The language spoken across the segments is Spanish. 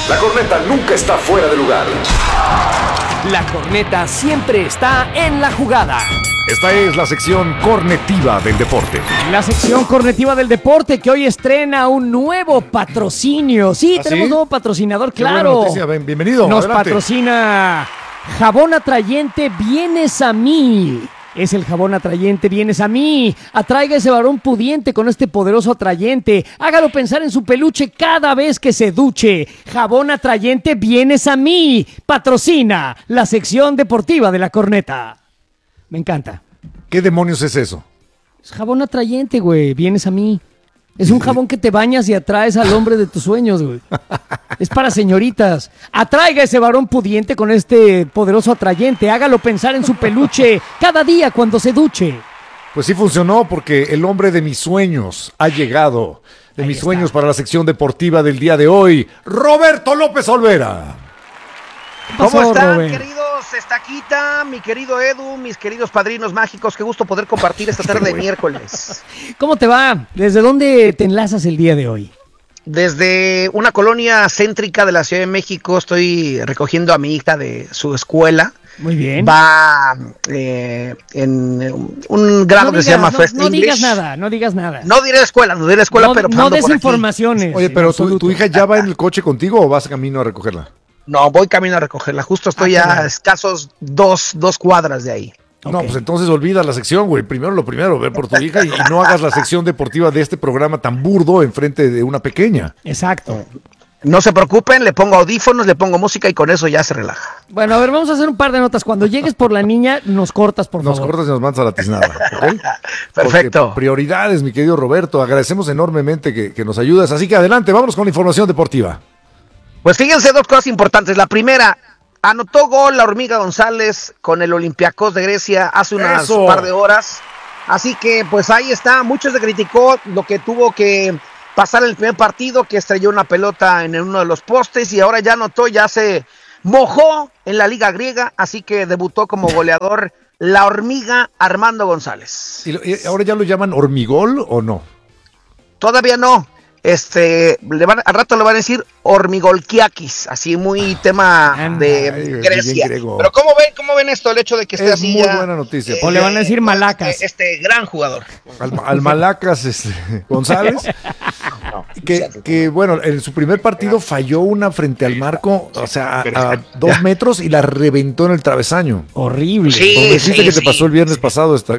La corneta nunca está fuera de lugar. La corneta siempre está en la jugada. Esta es la sección cornetiva del deporte. La sección cornetiva del deporte que hoy estrena un nuevo patrocinio. Sí, tenemos nuevo patrocinador, claro. Buena noticia. Bienvenido. Nos adelante. patrocina Jabón Atrayente Vienes a mí. Es el jabón atrayente Vienes a mí. Atraiga ese varón pudiente con este poderoso atrayente. Hágalo pensar en su peluche cada vez que se duche. Jabón atrayente Vienes a mí. Patrocina la sección deportiva de la corneta. Me encanta. ¿Qué demonios es eso? Es jabón atrayente, güey. Vienes a mí. Es un jabón que te bañas y atraes al hombre de tus sueños, güey. Es para señoritas. Atraiga ese varón pudiente con este poderoso atrayente. Hágalo pensar en su peluche cada día cuando se duche. Pues sí funcionó porque el hombre de mis sueños ha llegado. De mis sueños para la sección deportiva del día de hoy, Roberto López Olvera. ¿Cómo están, Robert? queridos Estaquita, mi querido Edu, mis queridos padrinos mágicos? Qué gusto poder compartir esta tarde de miércoles. ¿Cómo te va? ¿Desde dónde te enlazas el día de hoy? Desde una colonia céntrica de la Ciudad de México estoy recogiendo a mi hija de su escuela. Muy bien. Va en un grado que se llama First no English. No digas nada. No diré escuela, pero no ando des por aquí. informaciones. Oye, pero en absoluto. ¿tu hija ya va en el coche contigo o vas camino a recogerla? No, voy camino a recogerla. Justo estoy a escasos dos cuadras de ahí. No, Ok. pues entonces olvida la sección, güey. Primero lo primero, ve por tu hija y no hagas la sección deportiva de este programa tan burdo enfrente de una pequeña. Exacto. No se preocupen, le pongo audífonos, le pongo música y con eso ya se relaja. Bueno, a ver, vamos a hacer un par de notas. Cuando llegues por la niña, nos cortas, por Nos favor. cortas y nos mandas a la tiznada, ¿ok? Perfecto. Porque prioridades, mi querido Roberto. Agradecemos enormemente que nos ayudas. Así que adelante, vámonos con la información deportiva. Pues fíjense dos cosas importantes. La primera, anotó gol la Hormiga González con el Olympiacos de Grecia hace unas ¡Eso! par de horas. Así que pues ahí está. Muchos se criticó lo que tuvo que pasar en el primer partido, que estrelló una pelota en uno de los postes y ahora ya anotó, ya se mojó en la Liga Griega. Así que debutó como goleador la Hormiga Armando González. ¿Y ahora ya lo llaman hormigol o no? Todavía no. Al rato le van a decir Hormigolkiakis, así muy tema de Ay, Grecia. bien griego. Pero ¿cómo ven esto? El hecho de que esté Es así muy ya, buena noticia. O le van a decir Malacas. Este gran jugador. Al Malacas González, que bueno, en su primer partido falló una frente al marco, o sea, a 2 metros y la reventó en el travesaño. Horrible. Sí. Como dijiste que te pasó el viernes pasado esta.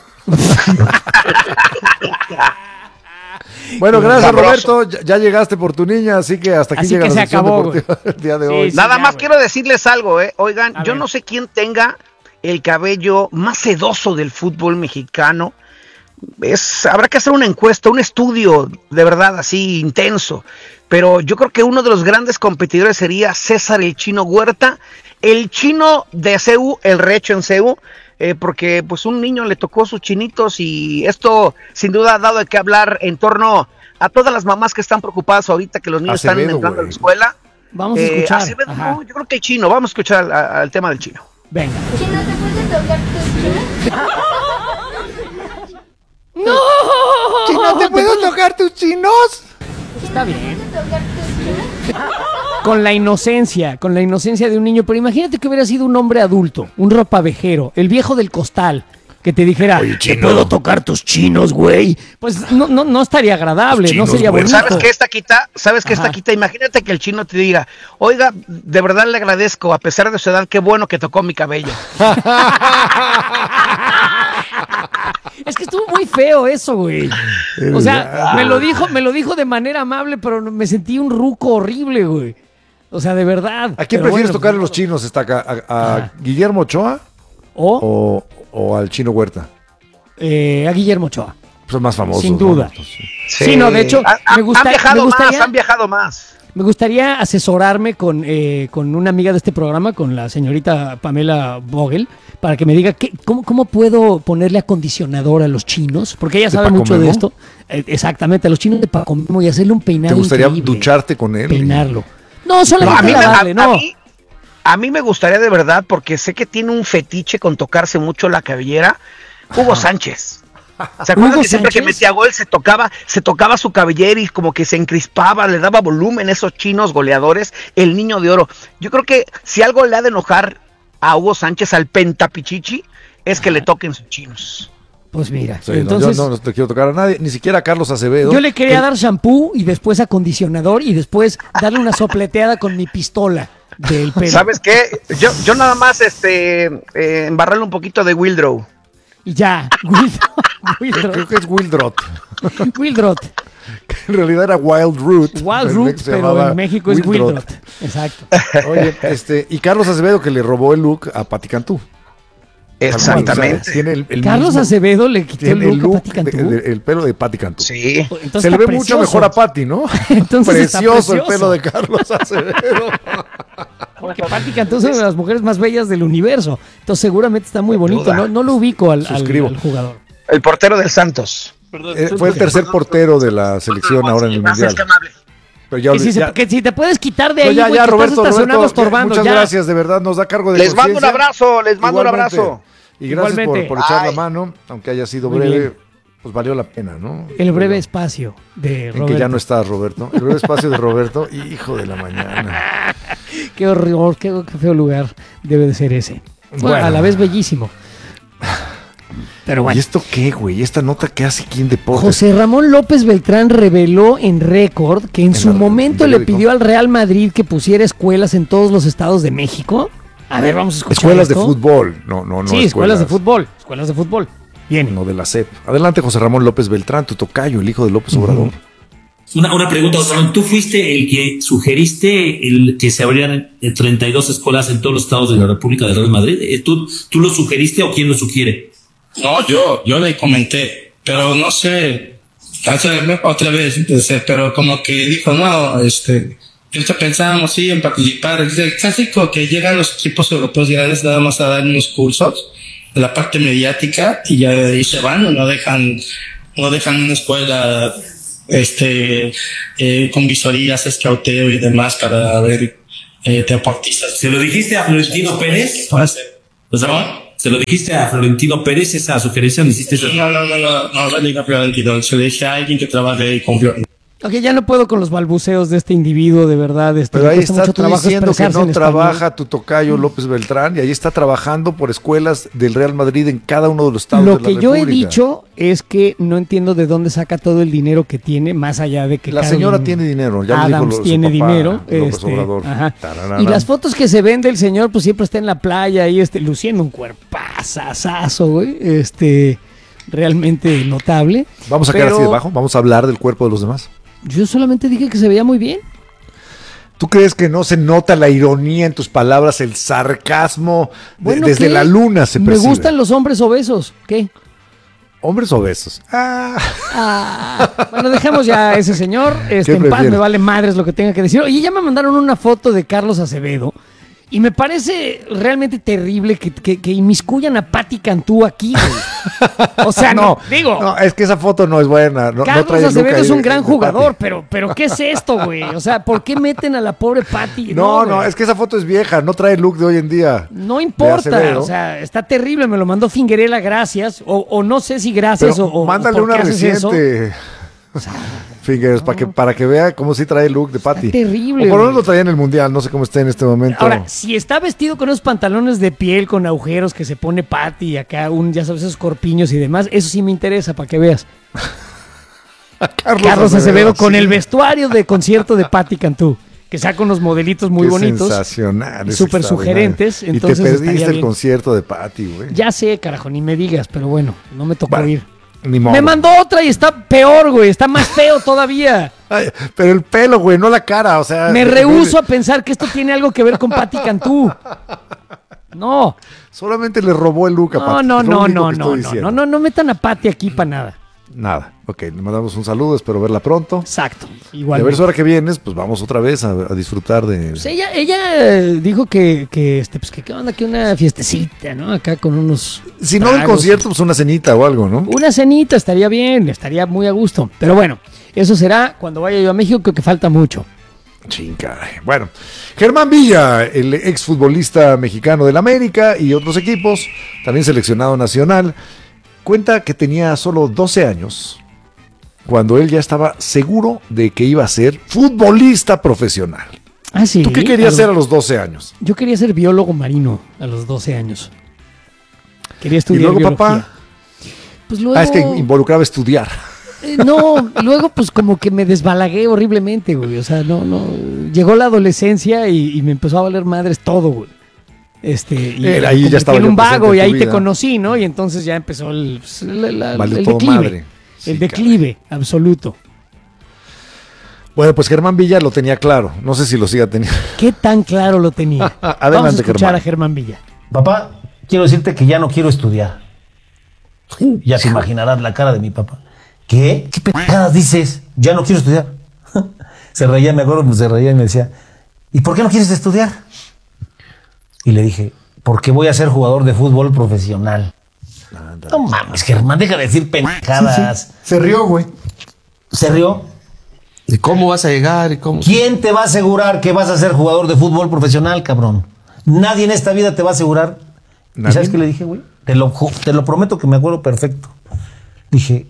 Bueno, gracias Sabroso. Roberto, ya llegaste por tu niña, así que hasta aquí Así llega que la se sección acabó, deportiva del día de Sí, hoy. sí. Nada ya, más güey. quiero decirles algo, Oigan, A yo ver. no sé quién tenga el cabello más sedoso del fútbol mexicano. Habrá que hacer una encuesta, un estudio de verdad así intenso. Pero yo creo que uno de los grandes competidores sería César el Chino Huerta, el chino de CU, el recho en CU, porque pues un niño le tocó sus chinitos y esto sin duda ha dado de qué hablar en torno a todas las mamás que están preocupadas ahorita que los niños Acevedo, están entrando a güey. la escuela. Vamos a escuchar. Acevedo, Ajá. no, yo creo que el chino, vamos a escuchar al tema del chino. Venga. Chino, ¿te puedes tocar tus chinos? ¡No! ¿No te puedo tocar tus chinos? Está bien. ¿Te puedes tocar tus chinos? Con la inocencia de un niño. Pero imagínate que hubiera sido un hombre adulto, un ropavejero, el viejo del costal, que te dijera, Oye, ¿te chino. puedo tocar tus chinos, güey? Pues no estaría agradable, Tus no chinos, sería güey. bonito. ¿Sabes qué esta quita? Ajá. Imagínate que el chino te diga, oiga, de verdad le agradezco, a pesar de su edad, qué bueno que tocó mi cabello. Es que estuvo muy feo eso, güey. O sea, me lo dijo de manera amable, pero me sentí un ruco horrible, güey. O sea, de verdad. ¿A quién Pero prefieres bueno, tocarle los chinos? ¿A Ajá. Guillermo Ochoa O o al Chino Huerta? a Guillermo Ochoa. Son más famosos. Sin ¿no? duda. Sí, no, de hecho, me Han viajado más. Me gustaría asesorarme con una amiga de este programa, con la señorita Pamela Vogel, para que me diga cómo puedo ponerle acondicionador a los chinos, porque ella sabe Paco mucho de Memo? esto. Exactamente, a los chinos de Paco Memo y hacerle un peinado ¿Te gustaría increíble. ducharte con él? Peinarlo. No, No, solamente lavarle, no. a mí me gustaría de verdad, porque sé que tiene un fetiche con tocarse mucho la cabellera, Hugo Sánchez. ¿Se acuerdan Hugo que siempre que Sánchez. metía gol se tocaba su cabellera y como que se encrispaba, le daba volumen a esos chinos goleadores, el niño de oro? Yo creo que si algo le ha de enojar a Hugo Sánchez, al pentapichichi, es que le toquen sus chinos. Pues mira, Sí, entonces yo no te quiero tocar a nadie, ni siquiera a Carlos Acevedo. yo le quería dar shampoo y después acondicionador y después darle una sopleteada con mi pistola del pelo. ¿Sabes qué? Yo nada más embarrarle un poquito de Wildrow. Y ya, Creo que es Wildrot. Wildrot. Que en realidad era Wild Root. Wild Root, Se pero llamaba en México es Wildrot. Wildrot. Exacto. Oye, y Carlos Acevedo que le robó el look a Pati Cantú. Exactamente. O sea, tiene el Carlos mismo- Acevedo le quitó el tiene el look a Pati look, Cantú. el pelo de Pati Cantú. Sí. Entonces Se le está ve mucho precioso. mejor a Pati, ¿no? Entonces está precioso el precioso. pelo de Carlos Acevedo. Porque Pati Cantú es una de las mujeres más bellas del universo. Entonces seguramente está muy bonito. duda. No lo ubico al Suscribo. jugador. El portero del Santos. Fue el tercer portero de la selección ahora en el Gracias, Mundial. qué amable. Pero ya, Que si te puedes quitar de No, ahí, ya, güey, ya, que Roberto, estás estacionado Roberto, estorbando. muchas ya. gracias, de verdad, nos da cargo de Les mando un conciencia. abrazo, les mando un Igualmente. abrazo. Y gracias Igualmente. por echar la Ay. mano, aunque haya sido Muy breve, bien. pues valió la pena, ¿no? El breve espacio de En Roberto. que ya no estás, Roberto. El breve espacio de Roberto, hijo de la mañana. Qué horror, qué feo lugar debe de ser ese. Bueno. A la vez bellísimo. Pero bueno. ¿Y esto qué, güey? ¿Esta nota qué hace aquí en deportes? José Ramón López Beltrán reveló en récord que en su momento le periódico. pidió al Real Madrid que pusiera escuelas en todos los estados de México. A ver, vamos a escuchar Escuelas de esto. fútbol, no Sí, escuelas de fútbol. Escuelas de fútbol. Bien. No de la SEP. Adelante, José Ramón López Beltrán, tu tocayo, el hijo de López Obrador. Una pregunta, José Ramón. Tú fuiste el que sugeriste el que se abrieran 32 escuelas en todos los estados de la República del Real Madrid. ¿Tú lo sugeriste o quién lo sugiere? No, yo le comenté, pero no sé, otra vez, pero como que dijo, no, pensábamos sí en participar, es clásico que llegan los equipos europeos grandes nada más a dar unos cursos de la parte mediática y ya de ahí se van, no dejan una escuela, con visorías, escauteo y demás para ver, deportistas. ¿Se lo dijiste a Florentino Pérez? José Ramón, ¿se lo dijiste a Florentino Pérez esa sugerencia? ¿No hiciste eso? No le diga Florentino, se le dije a alguien que trabaje ahí con Florentino. Ok, ya no puedo con los balbuceos de este individuo, de verdad. Pero me ahí cuesta está mucho tú trabajo diciendo que expresarse no en español. trabaja tu tocayo López Beltrán y ahí está trabajando por escuelas del Real Madrid en cada uno de los estados Lo de la que yo he República. dicho es que no entiendo de dónde saca todo el dinero que tiene, más allá de que La Carolyn señora tiene dinero, ya lo dijo Adams su tiene papá, dinero. López Obrador. Ajá. Tararara. Y las fotos que se ven del señor, pues siempre está en la playa ahí, luciendo un cuerpazazazo, güey. Realmente notable. Vamos a quedar Pero así debajo, vamos a hablar del cuerpo de los demás. Yo solamente dije que se veía muy bien. ¿Tú crees que no se nota la ironía en tus palabras, el sarcasmo? Bueno, Desde ¿qué? la luna se Me percibe. gustan los hombres obesos. ¿Qué? Hombres obesos. Bueno, dejemos ya a ese señor. En paz, prefieres? me vale madres lo que tenga que decir. Oye, ya me mandaron una foto de Carlos Acevedo. Y me parece realmente terrible que inmiscuyan a Pati Cantú aquí, güey. O sea, no, digo, No, es que esa foto no es buena. No, no Carlos trae el look Acevedo ahí es un de- gran de jugador, Pati. pero ¿qué es esto, güey? O sea, ¿por qué meten a la pobre Pati? No, güey. es que esa foto es vieja, no trae el look de hoy en día. No de importa, Acevedo. o sea, está terrible, me lo mandó Fingerela, gracias, o no sé si gracias Pero o mándale ¿por qué una haces eso? reciente. Fingers, para que vea cómo sí trae el look de Pati. terrible, O por lo menos güey. lo traía en el Mundial, no sé cómo está en este momento. Ahora, si está vestido con esos pantalones de piel con agujeros que se pone Pati y acá ya sabes, esos corpiños y demás, eso sí me interesa para que veas. Carlos Acevedo con sí. el vestuario de concierto de Pati Cantú, que saca unos modelitos muy Qué bonitos. sensacional. y es súper extraordinario. sugerentes, Y te entonces perdiste estaría el bien. concierto de Pati, güey. Ya sé, carajo, ni me digas, pero bueno, no me tocó Bueno, ir. Ni modo. Me mandó otra y está peor, güey, está más feo todavía. Ay, pero el pelo, güey, no la cara, o sea. Me rehúso a pensar que esto tiene algo que ver con Pati Cantú. No, Solamente le robó el look a no, Pati. no, es lo no, único no, que no, estoy no, diciendo. no metan a Pati aquí para nada. Nada. Ok, le mandamos un saludo, espero verla pronto. Exacto, Y igual. a ver si ahora que vienes, pues vamos otra vez a disfrutar de. Pues ella dijo que qué onda, que una fiestecita, ¿no? Acá con unos Si no del tragos. concierto, pues una cenita o algo, ¿no? Una cenita estaría bien, estaría muy a gusto. Pero bueno, eso será cuando vaya yo a México, creo que falta mucho. Chinga. Bueno, Germán Villa, el exfutbolista mexicano del América y otros equipos, también seleccionado nacional, cuenta que tenía solo 12 años cuando él ya estaba seguro de que iba a ser futbolista profesional. Ah, sí. ¿Tú qué querías ser a los 12 años? Yo quería ser biólogo marino a los 12 años. Quería estudiar ¿Y luego, biología. papá? Pues luego... Es que involucraba estudiar. No, luego pues como que me desbalagué horriblemente, güey. O sea, no. Llegó la adolescencia y me empezó a valer madres todo, güey. Y ahí ya estaba en yo un presente vago en y tu ahí te vida. conocí, ¿no? Y entonces ya empezó el Valió todo declive. madre. Sí, El declive absoluto. Bueno, pues Germán Villa lo tenía claro. No sé si lo siga teniendo. ¿Qué tan claro lo tenía? Adelante, Vamos a escuchar Germán. a Germán Villa. Papá, quiero decirte que ya no quiero estudiar. Ya te imaginarás la cara de mi papá. ¿Qué? ¿Qué pendejadas dices? Ya no quiero estudiar. Se reía, me acuerdo, se reía y me decía, ¿y por qué no quieres estudiar? Y le dije, porque voy a ser jugador de fútbol profesional. No mames, Germán, deja de decir pendejadas. Se rió, güey. ¿Se rió? ¿Y cómo vas a llegar? ¿Y cómo? ¿Quién te va a asegurar que vas a ser jugador de fútbol profesional, cabrón? Nadie en esta vida te va a asegurar. ¿Y ¿Nadie? sabes qué le dije, güey? Te lo prometo que me acuerdo perfecto. Dije,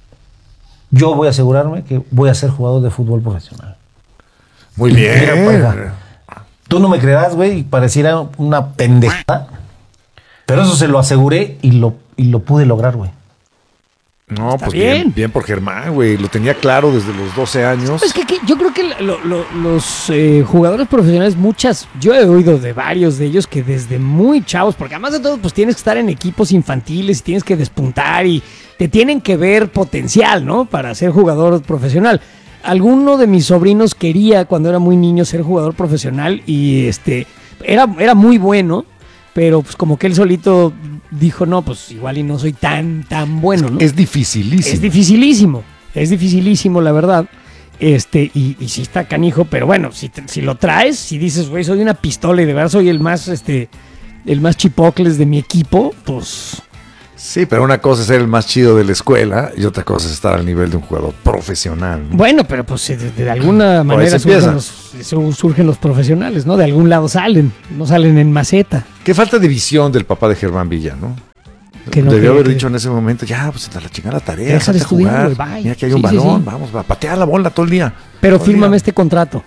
yo voy a asegurarme que voy a ser jugador de fútbol profesional. Muy Mira, bien. pareja, tú no me creerás, güey, y pareciera una pendejada. Pero eso se lo aseguré y lo pude lograr, güey. No, Está pues bien. bien. Bien por Germán, güey. Lo tenía claro desde los 12 años. Pues que yo creo que los jugadores profesionales, yo he oído de varios de ellos que desde muy chavos, porque además de todo, pues tienes que estar en equipos infantiles y tienes que despuntar y te tienen que ver potencial, ¿no? Para ser jugador profesional. Alguno de mis sobrinos quería, cuando era muy niño, ser jugador profesional y era muy bueno, pero pues como que él solito dijo, no, pues igual y no soy tan bueno, ¿no? Es dificilísimo. Es dificilísimo, la verdad. Y sí está canijo, pero bueno, si lo traes, si dices, güey, soy una pistola y de verdad soy el más chipocles de mi equipo, pues... Sí, pero una cosa es ser el más chido de la escuela y otra cosa es estar al nivel de un jugador profesional, ¿no? Bueno, pero pues de alguna Por manera ahí se surgen los profesionales, ¿no? De algún lado salen, no salen en maceta. Qué falta de visión del papá de Germán Villa, ¿no? Que no Debió cree haber que- dicho en ese momento, ya, pues a la chingada la tarea, Deja de salte a estudiar, jugar. güey, bye. Mira que hay un Sí, sí, balón, sí. vamos, va a patear la bola todo el día. Pero Todo el fírmame día. este contrato.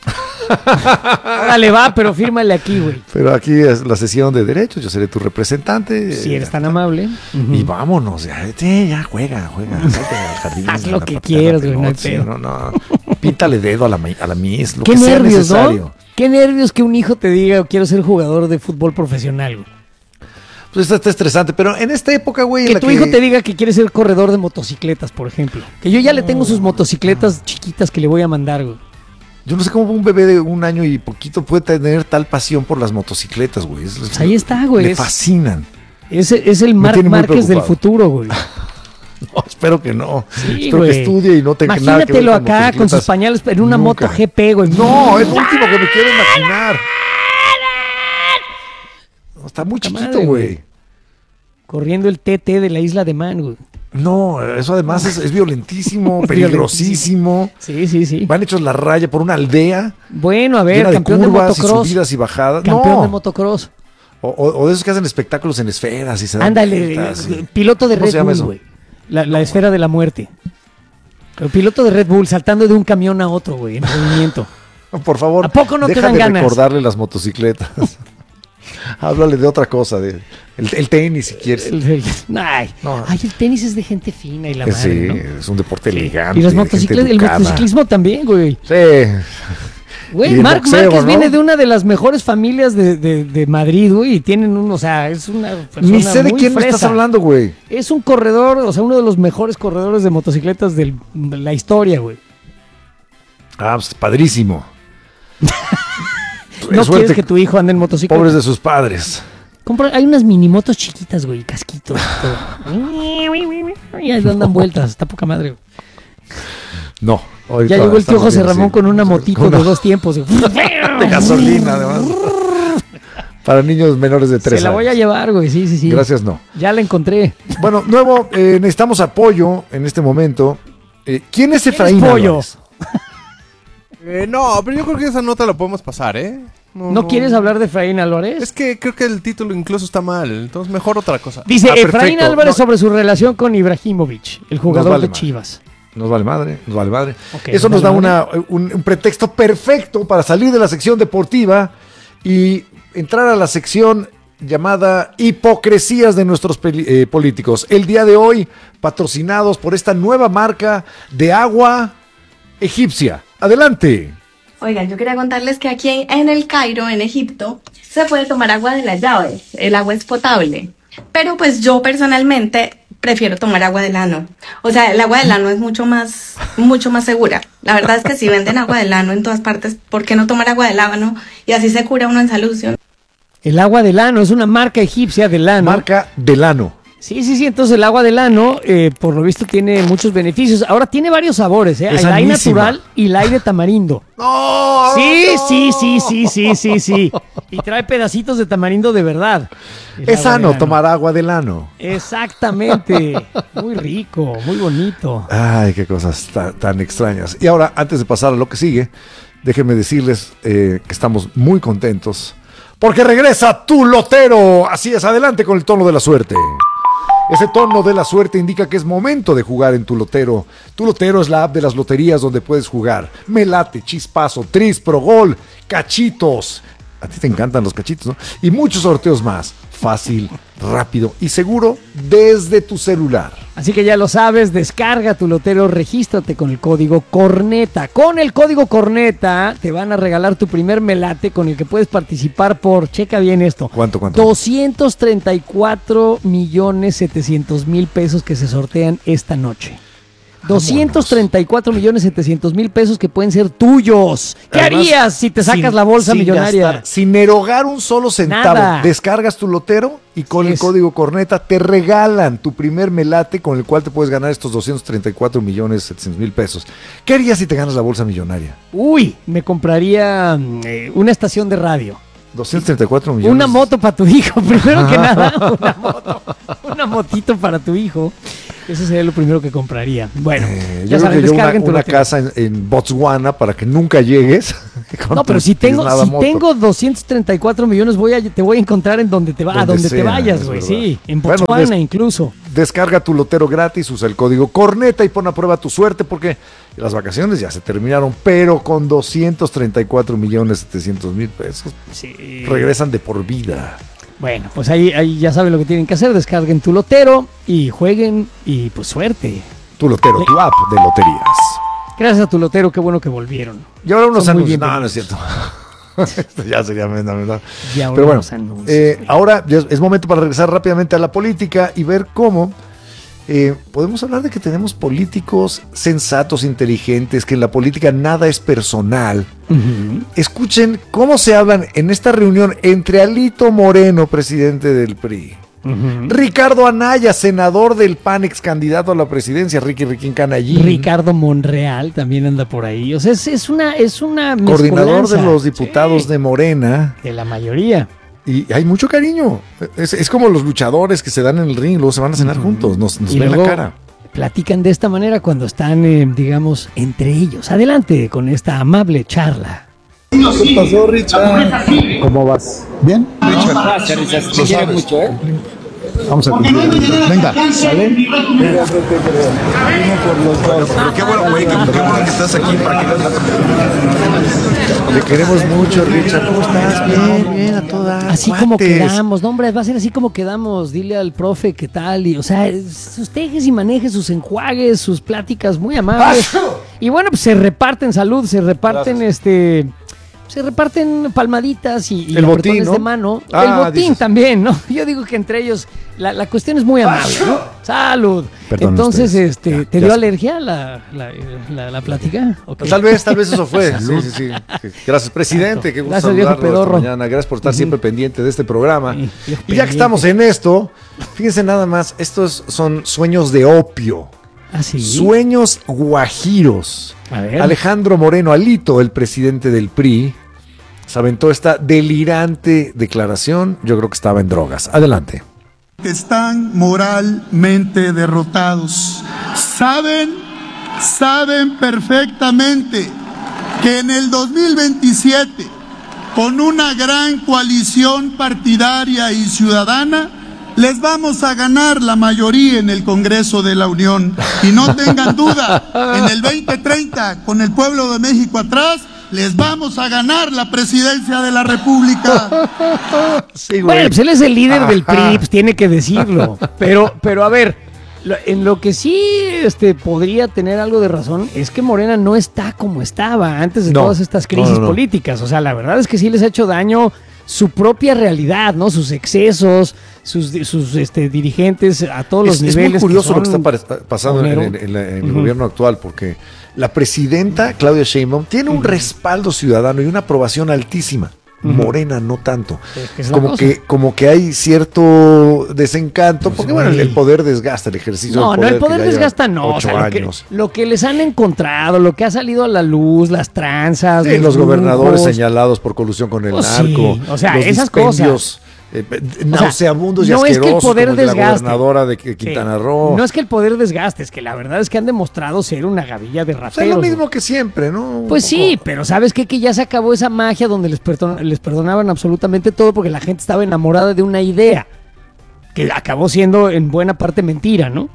Órale, va, pero fírmale aquí, güey. Pero aquí es la sesión de derechos, yo seré tu representante. Si eres tan amable. Y vámonos, ya juega, salte al jardín. Haz a lo la que patada, quieras, la güey, no hay pelota, sí, pedo. no. Píntale dedo a la Miss, lo Qué que sea nervios, necesario. ¿no? Qué nervios que un hijo te diga, quiero ser jugador de fútbol profesional, güey. Pues está estresante, pero en esta época, güey, en Que la tu hijo te diga que quiere ser corredor de motocicletas, por ejemplo. Que yo ya le tengo sus motocicletas chiquitas que le voy a mandar, güey. Yo no sé cómo un bebé de 1 año y poquito puede tener tal pasión por las motocicletas, güey. Pues ahí está, güey. Me fascinan. Es el Me Marc tiene muy Márquez del preocupado. futuro, güey. No, espero que no. Sí, Espero güey. que estudie y no tenga nada que ver Imagínatelo con acá con motocicletas. sus pañales en una Nunca. moto GP, güey. No, es lo último que me quiero imaginar. No, está muy Puta chiquito, madre, güey. Corriendo el TT de la Isla de Man, güey. No, eso además es violentísimo, peligrosísimo. Sí. Van hechos la raya por una aldea Bueno, a ver, llena de campeón de curvas y motocross. subidas y bajadas. Campeón No. de motocross. O de esos que hacen espectáculos en esferas y se dan Ándale, vueltas y- piloto de ¿Cómo se Red llama Bull, eso? güey. La esfera de la muerte. El piloto de Red Bull saltando de un camión a otro, güey, en movimiento. Por favor, ¿A poco no te deja dan de ganas? recordarle las motocicletas. Háblale de otra cosa, el tenis si quieres. Ay, No. ay, el tenis es de gente fina y la Sí, madre, ¿no? es un deporte elegante. Y las gente motocicletas, el educada. motociclismo también, güey. Sí. Güey, Y el Marc boxeo, Márquez ¿no? viene de una de las mejores familias de Madrid, güey, y tienen o sea, es una persona Ni sé de muy quién me fresa. estás hablando, güey. Es un corredor, o sea, uno de los mejores corredores de motocicletas de la historia, güey. Ah, pues padrísimo. No Suerte, quieres que tu hijo ande en motocicleta. pobres de sus padres. Hay unas mini motos chiquitas, güey, casquitos. Todo. Y ahí andan vueltas, está poca madre, güey. No. ahorita Ya llegó el tío estamos José bien, Ramón sí. con una motito Con de una- 2 tiempos. de gasolina, además. Para niños menores de 3 Se la voy a años. llevar, güey, sí. Gracias, no. Ya la encontré. Bueno, nuevo, necesitamos apoyo en este momento. ¿Quién es ¿Quién es Efraín Pollo? Álvarez? No, pero yo creo que esa nota la podemos pasar, ¿eh? ¿No quieres hablar de Efraín Álvarez? Es que creo que el título incluso está mal, entonces mejor otra cosa. Dice Efraín perfecto. Álvarez sobre su relación con Ibrahimovic, el jugador vale de madre. Chivas. Nos vale madre. Ok, Eso nos da un pretexto perfecto para salir de la sección deportiva y entrar a la sección llamada Hipocresías de nuestros políticos. El día de hoy, patrocinados por esta nueva marca de agua egipcia. Adelante. Oigan, yo quería contarles que aquí en el Cairo, en Egipto, se puede tomar agua de las llaves. El agua es potable. Pero pues yo personalmente prefiero tomar agua del ano. O sea, el agua del ano es mucho más segura. La verdad es que si venden agua del ano en todas partes, ¿por qué no tomar agua del ano? Y así se cura uno en salud, ¿sí? El agua del ano es una marca egipcia del ano. Marca del ano. Sí, entonces el agua del ano, por lo visto, tiene muchos beneficios. Ahora tiene varios sabores, ¿eh? Es El aire sanísima. natural y el aire tamarindo. ¡No! Sí. Y trae pedacitos de tamarindo de verdad. El Es agua sano del ano. tomar agua del ano. Exactamente. Muy rico, muy bonito. Ay, qué cosas tan extrañas. Y ahora, antes de pasar a lo que sigue, déjenme decirles que estamos muy contentos porque regresa Tu Lotero. Así es, adelante con el tono de la suerte. Ese tono de la suerte indica que es momento de jugar en Tu Lotero. Tu Lotero es la app de las loterías donde puedes jugar Melate, Chispazo, Tris, Progol, Cachitos. A ti te encantan los cachitos, ¿no? Y muchos sorteos más. Fácil, rápido y seguro desde tu celular. Así que ya lo sabes, descarga Tu Lotero, regístrate con el código CORNETA. Con el código CORNETA te van a regalar tu primer melate con el que puedes participar por, checa bien esto. ¿Cuánto? 234,700,000 pesos que se sortean esta noche. 234,700,000 pesos que pueden ser tuyos. ¿Qué Además, harías si te sacas la bolsa sin millonaria? gastar, sin erogar un solo centavo. Nada. Descargas Tu Lotero y con el código CORNETA te regalan tu primer melate con el cual te puedes ganar estos 234,700,000 pesos. ¿Qué harías si te ganas la bolsa millonaria? Uy, me compraría una estación de radio. 234 millones. Una moto para tu hijo, primero que nada, una motito para tu hijo. Eso sería lo primero que compraría. Bueno, yo creo que yo una casa en Botswana para que nunca llegues. No, pero si tengo 234 millones, te voy a encontrar en donde te vayas, güey. Sí, en Botswana incluso. Descarga Tu Lotero gratis, usa el código CORNETA y pon a prueba tu suerte porque las vacaciones ya se terminaron, pero con 234,700,000 pesos regresan de por vida. Bueno, pues ahí ya saben lo que tienen que hacer, descarguen Tu Lotero y jueguen y pues suerte. Tu Lotero, tu app de loterías. Gracias a Tu Lotero, qué bueno que volvieron. Y ahora unos Son muy anuncios. No, bienvenidos. no es cierto. Ya sería verdad. Ya pero bueno, unos anuncios. ahora ya es momento para regresar rápidamente a la política y ver cómo podemos hablar de que tenemos políticos sensatos, inteligentes, que en la política nada es personal. Uh-huh. Escuchen cómo se hablan en esta reunión entre Alito Moreno, presidente del PRI, Uh-huh. Ricardo Anaya, senador del PAN, ex candidato a la presidencia, Riquín Canallín, Ricardo Monreal también anda por ahí. O sea, es una coordinador mezcolanza. de los diputados de Morena. De la mayoría. Y hay mucho cariño. Es como los luchadores que se dan en el ring, luego se van a cenar juntos, nos Y ven la luego cara. platican de esta manera cuando están, digamos, entre ellos. Adelante con esta amable charla. ¿Qué pasó, Richard? ¿Cómo vas? ¿Bien? Gracias, Richard. Te quiere mucho, ¿eh? Vamos a cumplir. Venga, ¿sale? Venga, por los dos. Pero qué bueno, güey, qué bueno que estás aquí para que Te queremos mucho, Richard. ¿Cómo estás? Bien, a todas. Así como quedamos, no, hombre, va a ser así como quedamos. Dile al profe qué tal. Y, o sea, sus tejes y manejes, sus enjuagues, sus pláticas muy amables. Y bueno, pues se reparten salud, se reparten se reparten palmaditas y el botín, apretones ¿no? de mano. Ah, el botín dices. También, ¿no? Yo digo que entre ellos la cuestión es muy amable, ¿no? Salud. Perdón Entonces, ustedes. ¿te dio alergia la plática? ¿O qué? Tal vez eso fue. Sí. Gracias, presidente. Qué gusto Gracias, viejo saludarlo esta pedorro. mañana. Gracias por estar siempre pendiente de este programa. Sí, Y ya pendiente. que estamos en esto, fíjense nada más, estos son sueños de opio. ¿Ah, sí? Sueños guajiros. A ver. Alejandro Moreno Alito, el presidente del PRI, se aventó esta delirante declaración. Yo creo que estaba en drogas. Adelante. Están moralmente derrotados. Saben perfectamente que en el 2027, con una gran coalición partidaria y ciudadana, les vamos a ganar la mayoría en el Congreso de la Unión. Y no tengan duda, en el 2030, con el pueblo de México atrás, les vamos a ganar la presidencia de la República. Sí, bueno, pues él es el líder del PRI, pues tiene que decirlo. Pero a ver, en lo que sí podría tener algo de razón es que Morena no está como estaba antes de todas estas crisis políticas. O sea, la verdad es que sí les ha hecho daño su propia realidad, ¿no? Sus excesos, sus dirigentes a todos los niveles. Es muy curioso lo que está pasando en el gobierno actual, porque la presidenta Claudia Sheinbaum tiene un respaldo ciudadano y una aprobación altísima. Morena no tanto. Es como que hay cierto desencanto, porque bueno, el poder desgasta el ejercicio del poder. No, el poder desgasta no. 8 años. Lo que les han encontrado, lo que ha salido a la luz, las tranzas. Sí, los gobernadores señalados por colusión con el narco. Sí, o sea, los esas cosas. Nauseabundos y no asquerosos, es que el poder como el de desgaste. La gobernadora de Quintana Roo. No es que el poder desgaste, es que la verdad es que han demostrado ser una gavilla de rateros. Es lo mismo que siempre, ¿no? Pues sí, pero ¿sabes qué? Que ya se acabó esa magia donde les perdonaban absolutamente todo porque la gente estaba enamorada de una idea que acabó siendo en buena parte mentira, ¿no?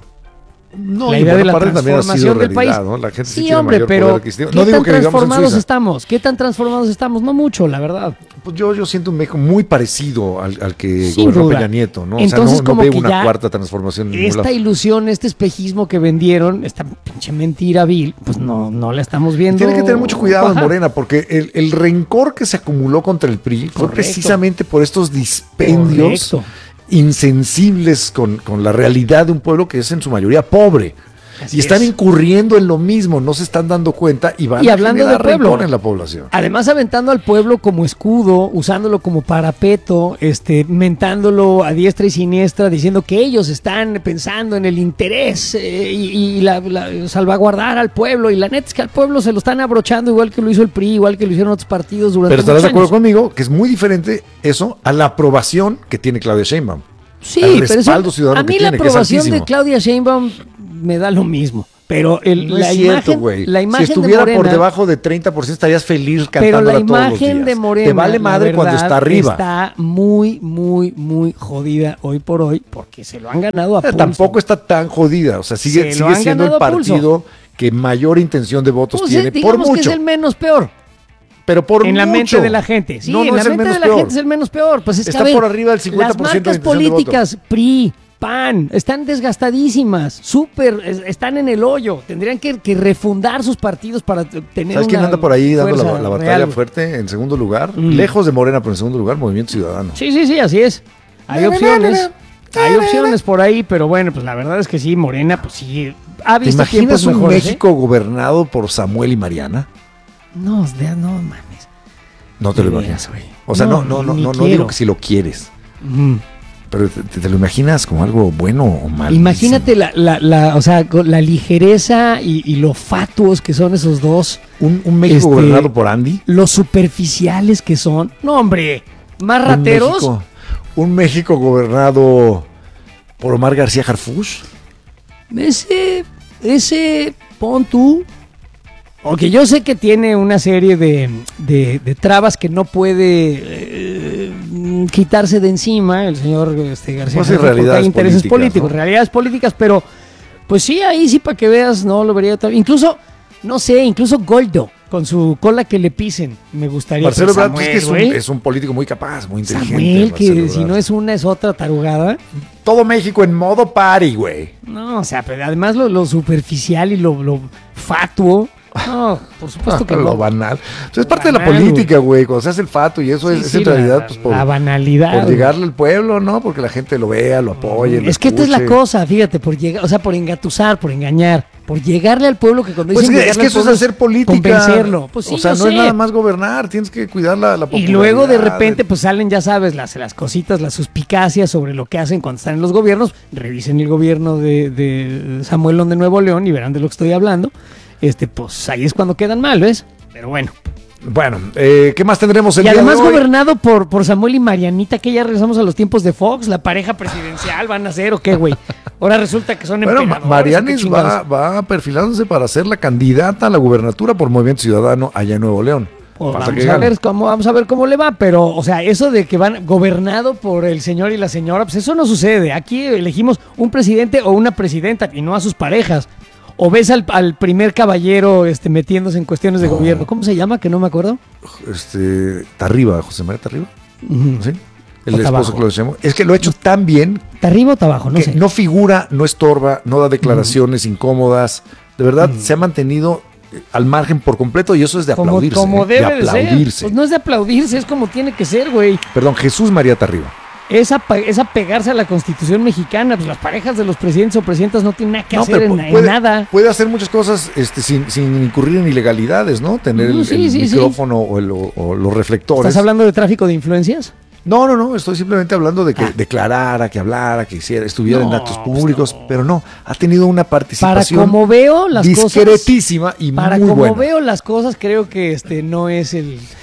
No, la idea de la transformación del país. ¿no? La gente sí, hombre, pero ¿qué tan transformados estamos? ¿Qué tan transformados estamos? No mucho, la verdad. Pues yo siento un México muy parecido al que Sin gobernó duda. Peña Nieto, ¿no? Entonces, o sea, no como veo que una ya cuarta transformación en ningún esta lado. ilusión, este espejismo que vendieron, esta pinche mentira vil, pues no la estamos viendo. Tiene que tener mucho cuidado en Morena, porque el rencor que se acumuló contra el PRI fue precisamente por estos dispendios insensibles con la realidad de un pueblo que es en su mayoría pobre. Así y están es. incurriendo en lo mismo, no se están dando cuenta y van Y a hablando generar del pueblo, rencor en la población. Además aventando al pueblo como escudo, usándolo como parapeto, mentándolo a diestra y siniestra, diciendo que ellos están pensando en el interés y salvaguardar al pueblo. Y la neta es que al pueblo se lo están abrochando igual que lo hizo el PRI, igual que lo hicieron otros partidos durante Pero estarás de muchos acuerdo años. conmigo que es muy diferente eso a la aprobación que tiene Claudia Sheinbaum. Sí, al pero respaldo eso, ciudadano a mí que la tiene, que es aprobación altísimo. de Claudia Sheinbaum me da lo mismo. Pero No es cierto, güey. la imagen si estuviera de por Morena, debajo de 30% estarías feliz pero cantándola la todos los imagen días. de Morena, Te vale madre la cuando verdad, está arriba. está muy, muy, muy jodida hoy por hoy porque se lo han ganado a pulso. Tampoco está tan jodida. O sea, sigue Se lo han siendo el ganado a pulso. partido que mayor intención de votos Pues, tiene por digamos que mucho. es el menos peor. Pero por en la mucho. mente de la gente. Sí, no, en es la el mente menos de la peor. gente es el menos peor. Pues es que, Está a ver, por arriba del 50% las de marcas intención de voto. políticas, PRI, PAN, están desgastadísimas, están en el hoyo. Tendrían que refundar sus partidos para tener ¿Sabes quién una anda por ahí dando fuerza la batalla real? fuerte en segundo lugar? Lejos de Morena, pero en segundo lugar, Movimiento Ciudadano. Sí, así es. Hay opciones. Hay opciones por ahí, pero bueno, pues la verdad es que sí, Morena, pues sí, ha ¿Te visto imaginas tiempos un mejores, México gobernado por Samuel y Mariana? No, no mames. No te lo De imaginas, veras, güey. O sea, no ni digo quiero. que si lo quieres. Pero te lo imaginas como algo bueno o malo. Imagínate o sea, con la ligereza y lo fatuos que son esos dos. Un México gobernado por Andy. Los superficiales que son. No, hombre, más rateros. Un México gobernado por Omar García Harfuch. Ese, pon tú. Aunque yo sé que tiene una serie de trabas que no puede quitarse de encima el señor García. Pues Harfuch, porque hay intereses políticas, políticos, realidades políticas, pero pues sí, ahí sí para que veas, no lo vería tan. Incluso, no sé, incluso Goldo, con su cola que le pisen, me gustaría. Marcelo pero Ebrard Samuel, pues, es un político muy capaz, muy inteligente. Samuel, que Marcelo si Ebrard. no es una, es otra tarugada. Todo México en modo party, güey. No, o sea, pero además lo superficial y lo fatuo. No, por supuesto que Lo no. banal. O sea, es parte de la Banal, política, güey. Cuando se hace el fato y eso Sí, es sí, en realidad pues, la banalidad. por llegarle al pueblo, ¿no? Porque la gente lo vea, lo apoye. lo Es que esta es la escuche. cosa, fíjate, por llegar, o sea, por engatusar, por engañar, por llegarle al pueblo que cuando Pues dicen es llegarle que al eso es pueblo hacer política. convencerlo. Pues sí, o sea, yo no es sé. nada más gobernar, tienes que cuidar la Y popularidad. luego de repente pues salen, ya sabes, las cositas, las suspicacias sobre lo que hacen cuando están en los gobiernos. Revisen el gobierno de Samuel León de Nuevo León y verán de lo que estoy hablando. Pues ahí es cuando quedan mal, ¿ves? Pero bueno. Bueno, ¿qué más tendremos el Y día además de hoy? gobernado por Samuel y Marianita, que ya regresamos a los tiempos de Fox, la pareja presidencial, ¿van a ser o qué, güey? Ahora resulta que son Bueno, emperadores. Marianis va perfilándose para ser la candidata a la gubernatura por Movimiento Ciudadano allá en Nuevo León. Pues vamos a ver cómo le va, pero, o sea, eso de que van gobernado por el señor y la señora, pues eso no sucede. Aquí elegimos un presidente o una presidenta y no a sus parejas. O ves al primer caballero metiéndose en cuestiones de gobierno. ¿Cómo se llama? Que no me acuerdo. Tarriba, José María Tarriba. ¿Sí? El esposo Tabajo. que lo decíamos. Es que lo ha hecho tan bien. ¿Tarriba o Tabajo? No que sé. no figura, no estorba, no da declaraciones incómodas. De verdad, se ha mantenido al margen por completo y eso es de aplaudirse. Como debe de ser. aplaudirse. Pues no es de aplaudirse, es como tiene que ser, güey. Perdón, Jesús María Tarriba. Es apegarse a la Constitución mexicana. Pues las parejas de los presidentes o presidentas no tienen nada que hacer pero en nada. Puede hacer muchas cosas sin incurrir en ilegalidades, ¿no? Tener el micrófono o los reflectores. ¿Estás hablando de tráfico de influencias? No, estoy simplemente hablando de que declarara, que hablara, que estuviera en actos públicos, pero no, ha tenido una participación para como veo las discretísima y para muy como buena. veo las cosas, creo que no es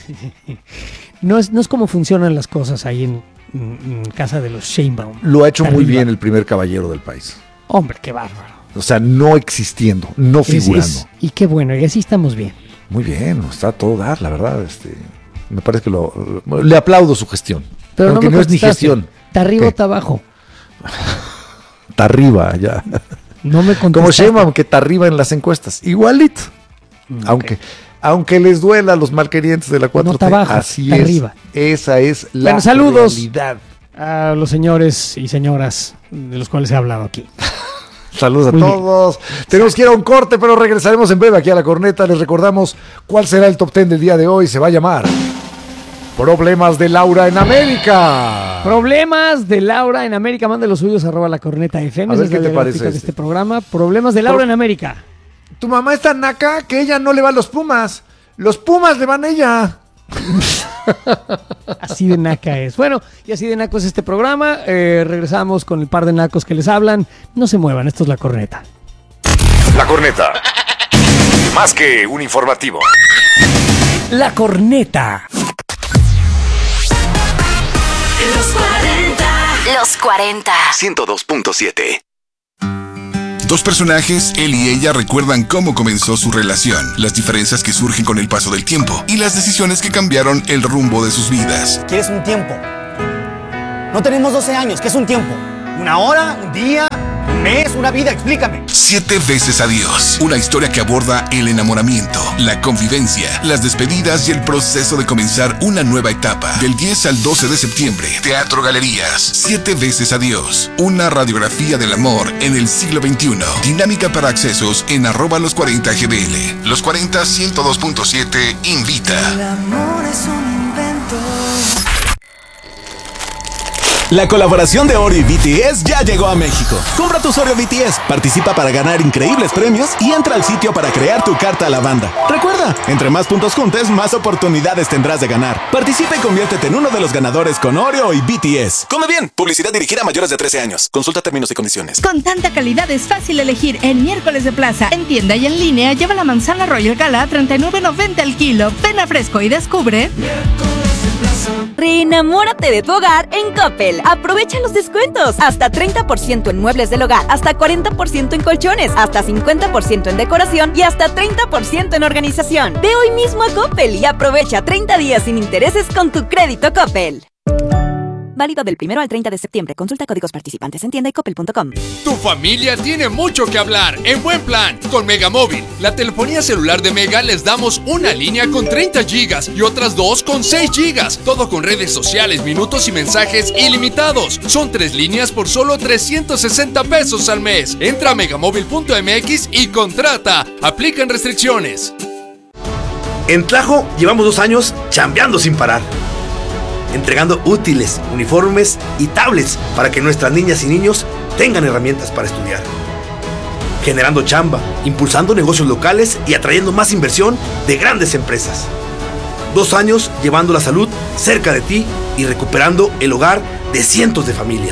no es como funcionan las cosas ahí en casa de los Sheinbaum. Lo ha hecho muy bien el primer caballero del país. Hombre, qué bárbaro. O sea, no existiendo, no figurando. Y qué bueno, y así estamos bien. Muy bien, está a todo dar, la verdad. Me parece que le aplaudo su gestión. Pero aunque no es ni contestaste. gestión. ¿Está arriba o está abajo? Está arriba, ya. No me contestaste. Como Sheinbaum, que está arriba en las encuestas. Igualito. Aunque les duela a los malquerientes de la 4T, No está abajo, así está es. arriba. Esa es la saludos realidad. A los señores y señoras de los cuales he hablado aquí. Saludos a Muy bien. todos. Tenemos que ir a un corte, pero regresaremos en breve aquí a La Corneta. Les recordamos cuál será el top 10 del día de hoy. Se va a llamar Problemas de Laura en América. Problemas de Laura en América. Mande los suyos @lacorneta.fm. A ver, Es ¿qué la te parece gráfica de este programa. Problemas de Laura en América. Tu mamá es tan naca que ella no le va a los Pumas. Los Pumas le van a ella. Así de naca es. Bueno, y así de naco es este programa. Regresamos con el par de nacos que les hablan. No se muevan, esto es La Corneta. La Corneta. Más que un informativo. La Corneta. Los 40. 102.7. Dos personajes, él y ella, recuerdan cómo comenzó su relación, las diferencias que surgen con el paso del tiempo y las decisiones que cambiaron el rumbo de sus vidas. ¿Quieres un tiempo? No tenemos 12 años, ¿qué es un tiempo? ¿Una hora? ¿Un día? ¿Un mes? ¿Una vida? Explícame. 7 veces adiós. Una historia que aborda el enamoramiento, la convivencia, las despedidas y el proceso de comenzar una nueva etapa. Del 10 al 12 de septiembre, Teatro Galerías. 7 veces adiós. Una radiografía del amor en el siglo XXI. Dinámica para accesos en @los40gbl. Los 40 102.7 invita. El amor es un invento. La colaboración de Oreo y BTS ya llegó a México. Compra tus Oreo BTS, participa para ganar increíbles premios y entra al sitio para crear tu carta a la banda. Recuerda, entre más puntos juntes, más oportunidades tendrás de ganar. Participa y conviértete en uno de los ganadores con Oreo y BTS. Come bien, publicidad dirigida a mayores de 13 años. Consulta términos y condiciones. Con tanta calidad es fácil elegir en Miércoles de Plaza. En tienda y en línea lleva la manzana Royal Gala a $39.90 al kilo. Ven a Fresco y descubre. Reenamórate de tu hogar en Coppel. Aprovecha los descuentos. Hasta 30% en muebles del hogar, hasta 40% en colchones, hasta 50% en decoración y hasta 30% en organización. Ve hoy mismo a Coppel y aprovecha 30 días sin intereses con tu crédito Coppel. Válido del 1 al 30 de septiembre. Consulta códigos participantes en tienda y coppel.com. Tu familia tiene mucho que hablar en Buen Plan con Megamóvil. La telefonía celular de Mega les damos una línea con 30 gigas y otras 2 con 6 gigas. Todo con redes sociales, minutos y mensajes ilimitados. Son 3 líneas por solo $360 al mes. Entra a megamóvil.mx y contrata. Aplican restricciones. En Tlajo llevamos 2 años chambeando sin parar, entregando útiles, uniformes y tablets para que nuestras niñas y niños tengan herramientas para estudiar. Generando chamba, impulsando negocios locales y atrayendo más inversión de grandes empresas. 2 años llevando la salud cerca de ti y recuperando el hogar de cientos de familias.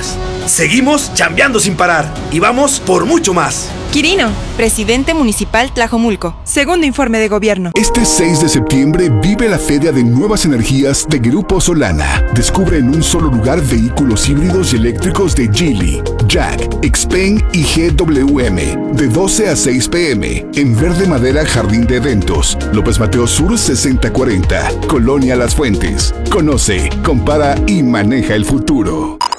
Seguimos chambeando sin parar y vamos por mucho más. Quirino, presidente municipal Tlajomulco. Segundo informe de gobierno. Este 6 de septiembre vive la Feria de Nuevas Energías de Grupo Solana. Descubre en un solo lugar vehículos híbridos y eléctricos de Geely, Jack, Xpeng y GWM. De 12 a 6 p.m. en Verde Madera Jardín de Eventos. López Mateo Sur 6040. Colonia Las Fuentes. Conoce, compara y maneja el futuro.